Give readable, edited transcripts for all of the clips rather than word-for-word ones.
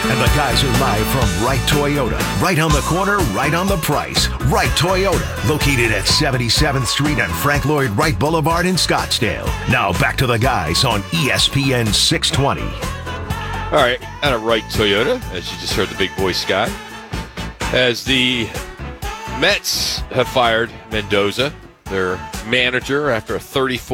And the guys are live from Wright Toyota. Right on the corner, right on the price. Wright Toyota, located at 77th Street and Frank Lloyd Wright Boulevard in Scottsdale. Now back to the guys on ESPN 620. All right, out of Wright Toyota, as you just heard the big boy Scott, as the Mets have fired Mendoza, their manager, after a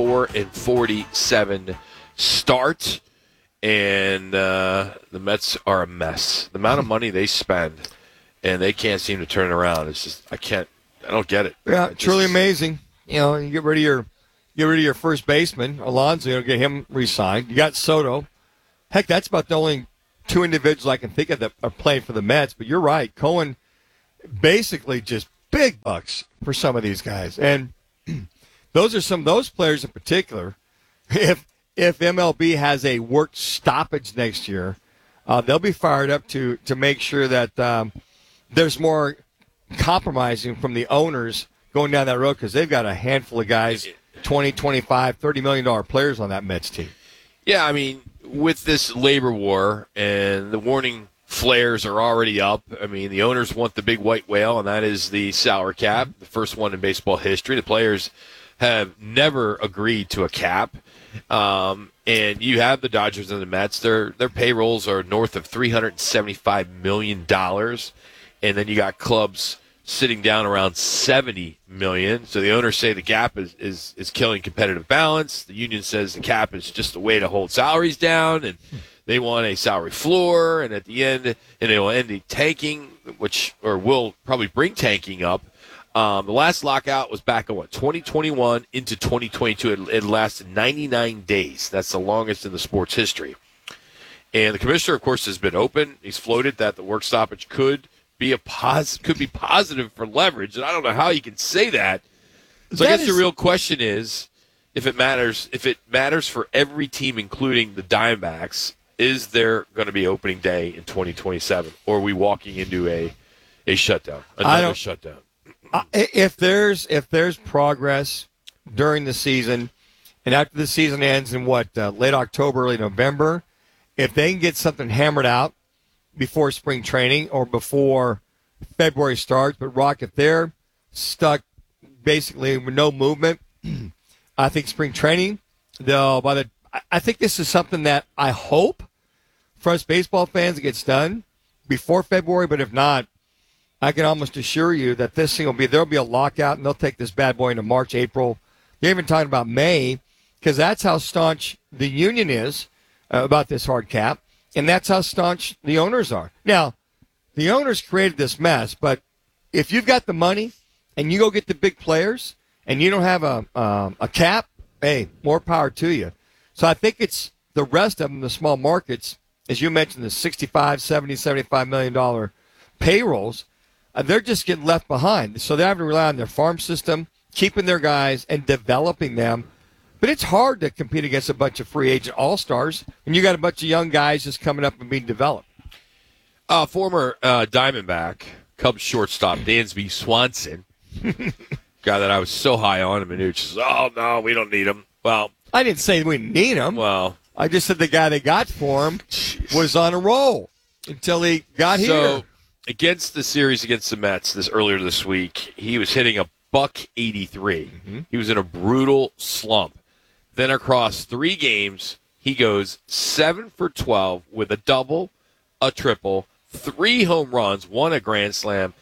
34-47 start. And the Mets are a mess. The amount of money they spend, and they can't seem to turn it around. It's just I don't get it. Yeah, truly amazing. You know, you get rid of your first baseman, Alonso, get him re-signed. You got Soto. Heck, that's about the only two individuals I can think of that are playing for the Mets. But you're right, Cohen, basically just big bucks for some of these guys, and those are some of those players in particular. If MLB has a work stoppage next year, they'll be fired up to make sure that there's more compromising from the owners going down that road, because they've got a handful of guys, 20, 25, $30 million players on that Mets team. Yeah, I mean, with this labor war and the warning flares are already up, I mean, the owners want the big white whale, and that is the salary cap, the first one in baseball history. The players have never agreed to a cap. And you have the Dodgers and the Mets. Their payrolls are north of $375 million. And then you got clubs sitting down around $70 million. So the owners say the cap is killing competitive balance. The union says the cap is just a way to hold salaries down, and they want a salary floor. And at the end, and it will end in tanking, will probably bring tanking up. The last lockout was back in 2021 into 2022. It lasted 99 days. That's the longest in the sport's history. And the commissioner, of course, has been open. He's floated that the work stoppage could be positive for leverage, and I don't know how you can say that. So I guess the real question is, if it matters for every team, including the Diamondbacks, is there going to be opening day in 2027, or are we walking into a shutdown, another shutdown? If there's progress during the season, and after the season ends in late October, early November, if they can get something hammered out before spring training or before February starts, but Rock, if they're stuck basically with no movement, I think spring training, I think this is something that I hope for us baseball fans it gets done before February, but if not, I can almost assure you that this thing there'll be a lockout, and they'll take this bad boy into March, April. They're even talking about May, because that's how staunch the union is about this hard cap, and that's how staunch the owners are. Now, the owners created this mess, but if you've got the money and you go get the big players and you don't have a cap, hey, more power to you. So I think it's the rest of them, the small markets, as you mentioned, the $65, $70, $75 million payrolls, they're just getting left behind. So they have to rely on their farm system, keeping their guys, and developing them. But it's hard to compete against a bunch of free agent all-stars when you got a bunch of young guys just coming up and being developed. Former Diamondback, Cubs shortstop, Dansby Swanson, guy that I was so high on, and Manuch says, oh, no, we don't need him. Well, I didn't say we need him. Well, I just said the guy they got for him was on a roll until he got here. Against the series against the Mets earlier this week, he was hitting a .183. Mm-hmm. He was in a brutal slump. Then across 3 games, he goes 7 for 12 with a double, a triple, 3 home runs, 1 a grand slam,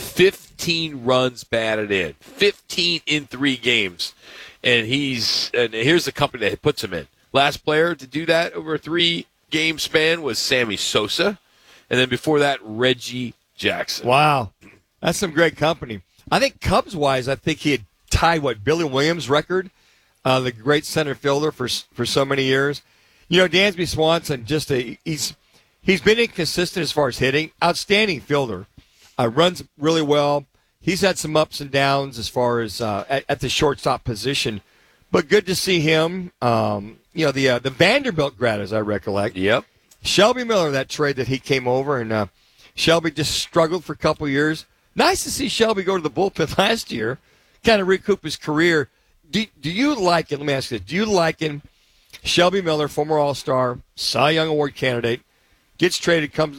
15 runs batted in. 15 in 3 games. And here's the company that puts him in. Last player to do that over a 3-game span was Sammy Sosa. And then before that, Reggie Jackson. Wow. That's some great company. I think Cubs-wise, I think he had tied, Billy Williams' record, the great center fielder for so many years. You know, Dansby Swanson, he's been inconsistent as far as hitting. Outstanding fielder. Runs really well. He's had some ups and downs as far as at the shortstop position. But good to see him. The Vanderbilt grad, as I recollect. Yep. Shelby Miller, that trade that he came over, and Shelby just struggled for a couple years. Nice to see Shelby go to the bullpen last year, kind of recoup his career. Do you like it? Let me ask you this. Do you liken Shelby Miller, former All-Star, Cy Young Award candidate, gets traded, comes to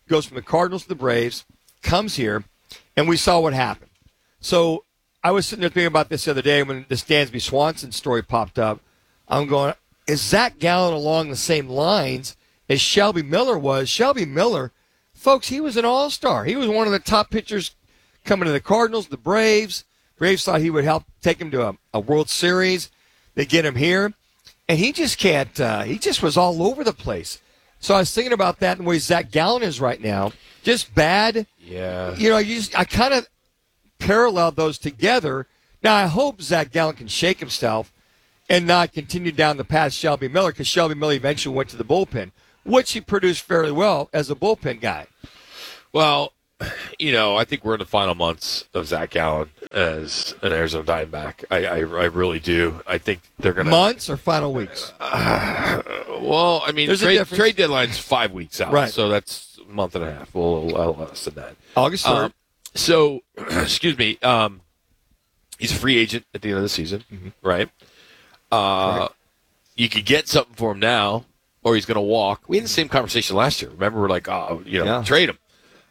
goes from the Cardinals to the Braves, comes here, and we saw what happened. So I was sitting there thinking about this the other day when this Dansby Swanson story popped up. I'm going, is Zach Gallen along the same lines as Shelby Miller was? Shelby Miller, folks, he was an all-star. He was one of the top pitchers coming to the Cardinals, the Braves. Braves thought he would help take him to a World Series. They get him here, and he just can't. He just was all over the place. So I was thinking about that and the way Zach Gallen is right now, just bad. Yeah. I kind of paralleled those together. Now I hope Zach Gallen can shake himself and not continue down the path Shelby Miller, because Shelby Miller eventually went to the bullpen, which he produced fairly well as a bullpen guy. Well, I think we're in the final months of Zach Gallen as an Arizona Diamondback. I really do. I think they're going to... Months or final weeks? Well, I mean, There's a trade difference. deadline's 5 weeks out, Right. So that's a month and a half. Well, a little less than that. August 3rd. So, excuse me, he's a free agent at the end of the season, right? You could get something for him now, or he's going to walk. We had the same conversation last year. Remember, we're like, Yeah. trade him.